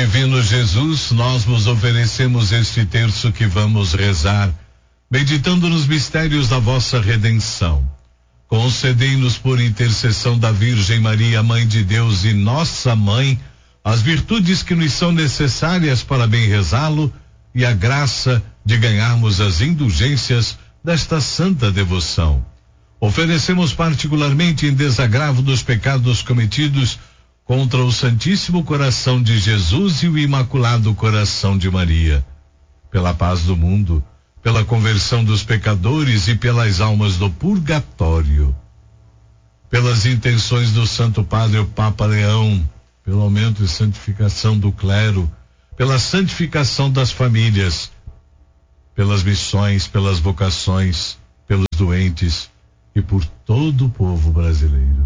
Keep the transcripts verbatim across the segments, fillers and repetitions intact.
Divino Jesus, nós vos oferecemos este terço que vamos rezar, meditando nos mistérios da vossa redenção. Concedei-nos, por intercessão da Virgem Maria, Mãe de Deus e nossa Mãe, as virtudes que nos são necessárias para bem rezá-lo e a graça de ganharmos as indulgências desta santa devoção. Oferecemos particularmente em desagravo dos pecados cometidos contra o Santíssimo Coração de Jesus e o Imaculado Coração de Maria, pela paz do mundo, pela conversão dos pecadores e pelas almas do purgatório, pelas intenções do Santo Padre o Papa Leão, pelo aumento e santificação do clero, pela santificação das famílias, pelas missões, pelas vocações, pelos doentes e por todo o povo brasileiro.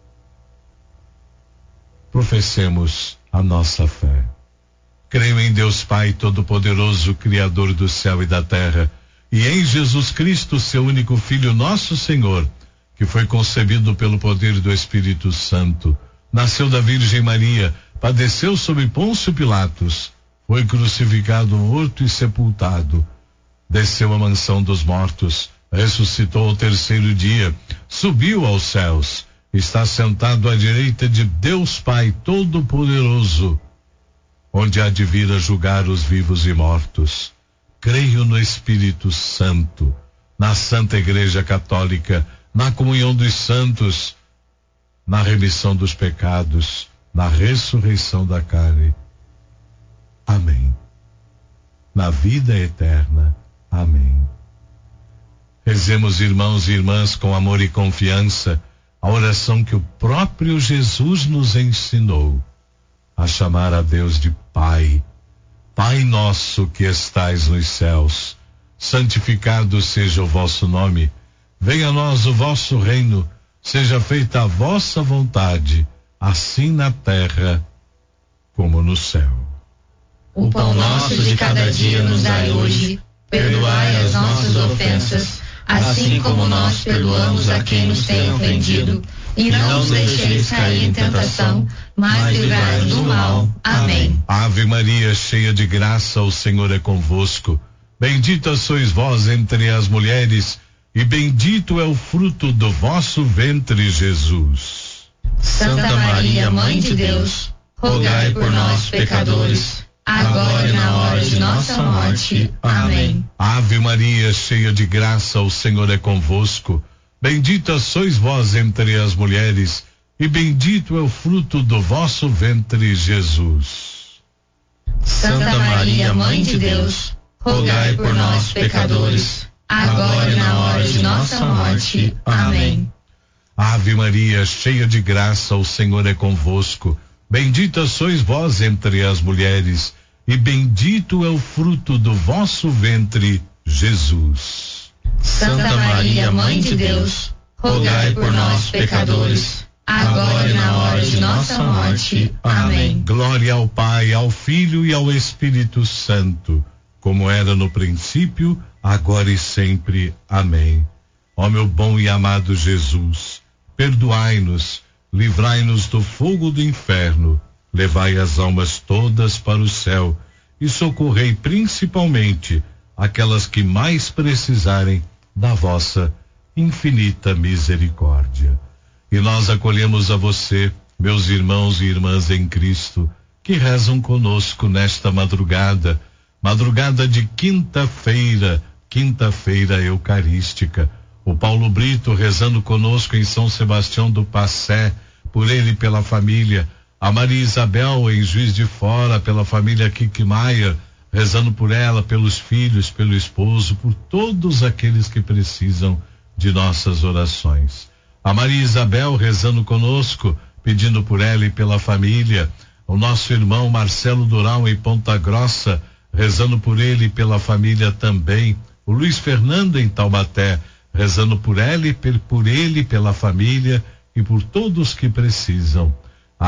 Professemos a nossa fé. Creio em Deus Pai Todo-Poderoso, Criador do céu e da terra, e em Jesus Cristo, seu único Filho, nosso Senhor, que foi concebido pelo poder do Espírito Santo, nasceu da Virgem Maria, padeceu sob Pôncio Pilatos, foi crucificado, morto e sepultado, desceu à mansão dos mortos, ressuscitou ao terceiro dia, subiu aos céus, está sentado à direita de Deus Pai Todo-Poderoso, onde há de vir a julgar os vivos e mortos. Creio no Espírito Santo, na Santa Igreja Católica, na comunhão dos santos, na remissão dos pecados, na ressurreição da carne. Amém. Na vida eterna. Amém. Rezemos, irmãos e irmãs, com amor e confiança, a oração que o próprio Jesus nos ensinou, a chamar a Deus de Pai. Pai nosso que estais nos céus, santificado seja o vosso nome, venha a nós o vosso reino, seja feita a vossa vontade, assim na terra como no céu. O pão nosso de cada dia nos dai hoje, perdoai as nossas ofensas, assim como nós perdoamos a quem nos tem ofendido, e não nos deixeis cair em tentação, mas livrai-nos do mal. Amém. Ave Maria, cheia de graça, o Senhor é convosco. Bendita sois vós entre as mulheres, e bendito é o fruto do vosso ventre, Jesus. Santa Maria, Mãe de Deus, rogai por nós, pecadores, agora e na hora de nossa morte. Amém. Ave Maria, cheia de graça, o Senhor é convosco. Bendita sois vós entre as mulheres, e bendito é o fruto do vosso ventre, Jesus. Santa Maria, Mãe de Deus, rogai por nós, pecadores, agora e na hora de nossa morte. Amém. Ave Maria, cheia de graça, o Senhor é convosco. Bendita sois vós entre as mulheres, e bendito é o fruto do vosso ventre, Jesus. Santa Maria, Mãe de Deus, rogai por nós, pecadores, agora e na hora de nossa morte. Amém. Glória ao Pai, ao Filho e ao Espírito Santo, como era no princípio, agora e sempre. Amém. Ó meu bom e amado Jesus, perdoai-nos, livrai-nos do fogo do inferno, levai as almas todas para o céu e socorrei principalmente aquelas que mais precisarem da vossa infinita misericórdia. E nós acolhemos a você, meus irmãos e irmãs em Cristo, que rezam conosco nesta madrugada, madrugada de quinta-feira, quinta-feira eucarística. O Paulo Brito rezando conosco em São Sebastião do Passé, por ele e pela família. A Maria Isabel em Juiz de Fora, pela família Kikmaier, rezando por ela, pelos filhos, pelo esposo, por todos aqueles que precisam de nossas orações. A Maria Isabel rezando conosco, pedindo por ela e pela família. O nosso irmão Marcelo Durão em Ponta Grossa, rezando por ele e pela família também. O Luiz Fernando em Taubaté, rezando por ela e por ele, pela família e por todos que precisam.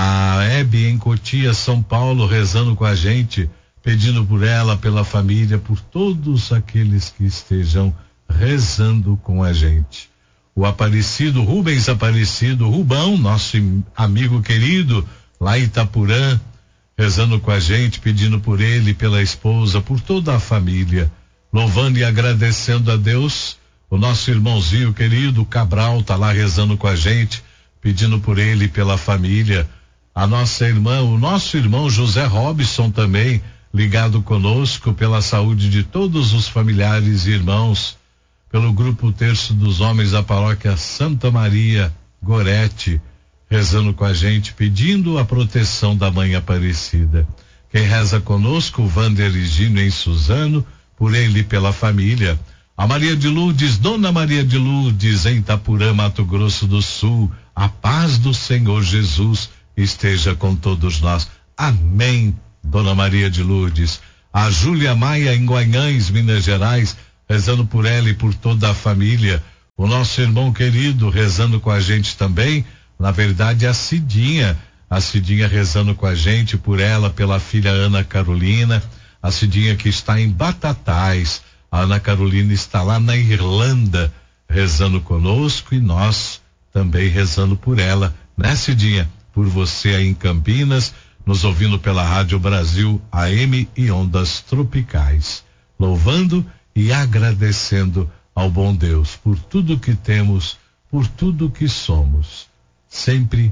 A Hebe em Cotia, São Paulo, rezando com a gente, pedindo por ela, pela família, por todos aqueles que estejam rezando com a gente. O Aparecido, Rubens Aparecido, Rubão, nosso amigo querido, lá em Itapurã, rezando com a gente, pedindo por ele, pela esposa, por toda a família, louvando e agradecendo a Deus. O nosso irmãozinho querido Cabral tá lá rezando com a gente, pedindo por ele e pela família. A nossa irmã, o nosso irmão José Robson também, ligado conosco, pela saúde de todos os familiares e irmãos, pelo grupo Terço dos Homens da Paróquia Santa Maria Gorete, rezando com a gente, pedindo a proteção da Mãe Aparecida. Quem reza conosco, o Vander Higino em Suzano, por ele e pela família. A Maria de Lourdes, Dona Maria de Lourdes, em Itapurã, Mato Grosso do Sul. A paz do Senhor Jesus esteja com todos nós. Amém, Dona Maria de Lourdes. A Júlia Maia, em Guanhães, Minas Gerais, rezando por ela e por toda a família. O nosso irmão querido rezando com a gente também. Na verdade, a Cidinha, a Cidinha rezando com a gente, por ela, pela filha Ana Carolina, a Cidinha que está em Batatais, a Ana Carolina está lá na Irlanda, rezando conosco e nós também rezando por ela, né, Cidinha? Por você aí em Campinas, nos ouvindo pela Rádio Brasil A M e Ondas Tropicais, louvando e agradecendo ao bom Deus por tudo que temos, por tudo que somos. Sempre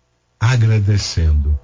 agradecendo,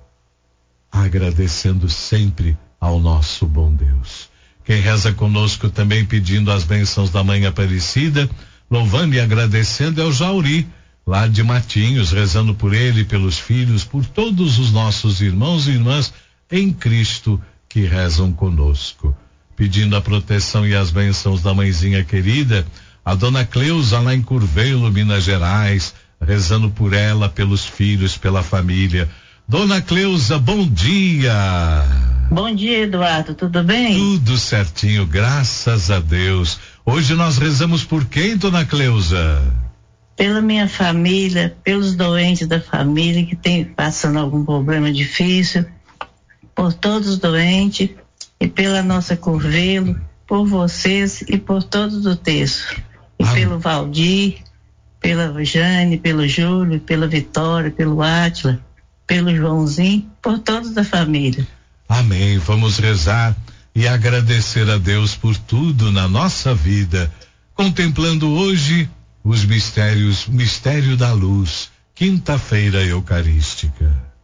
agradecendo sempre ao nosso bom Deus. Quem reza conosco também pedindo as bênçãos da Mãe Aparecida, louvando e agradecendo, é o Jauri, lá de Matinhos, rezando por ele, pelos filhos, por todos os nossos irmãos e irmãs em Cristo que rezam conosco. Pedindo a proteção e as bênçãos da mãezinha querida, a Dona Cleusa lá em Curvelo, Minas Gerais, rezando por ela, pelos filhos, pela família. Dona Cleusa, bom dia. Bom dia, Eduardo, tudo bem? Tudo certinho, graças a Deus. Hoje nós rezamos por quem, Dona Cleusa? Pela minha família, pelos doentes da família que tem passando algum problema difícil, por todos os doentes e pela nossa Curvelo, por vocês e por todos do terço. E ah. pelo Valdir, pela Jane, pelo Júlio, pela Vitória, pelo Átila, pelo Joãozinho, por todos da família. Amém. Vamos rezar e agradecer a Deus por tudo na nossa vida, contemplando hoje os mistérios, mistério da luz, quinta-feira eucarística.